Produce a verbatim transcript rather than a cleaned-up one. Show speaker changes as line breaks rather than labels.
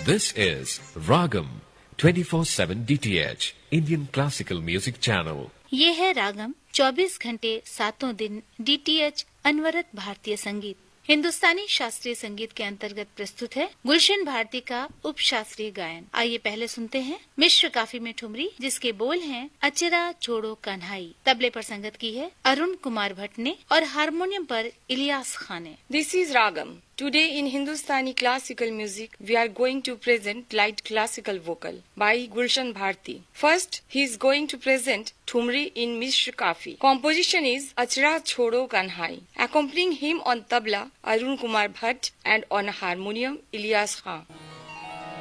This is Ragam twenty-four seven D T H Indian Classical Music Channel.
ये है रागम चौबीस घंटे सातों दिन डी टी एच अनवरत भारतीय संगीत हिंदुस्तानी शास्त्रीय संगीत के अंतर्गत प्रस्तुत है गुलशन भारती का उप शास्त्रीय गायन। आइए पहले सुनते हैं मिश्र काफी में ठुमरी, जिसके बोल हैं अचरा छोड़ो कन्हाई। तबले पर संगत की है अरुण कुमार भट्ट ने और हारमोनियम पर इलियास खान ने।
This is Ragam. Today in Hindustani classical music, we are going to present light classical vocal by Gulshan Bharti. First, he is going to present Thumri in Mishra Kafi. Composition is Achra Chodo Kanhai. Accompanying him on tabla, Arun Kumar Bhatt, and on harmonium, Ilyas Khan.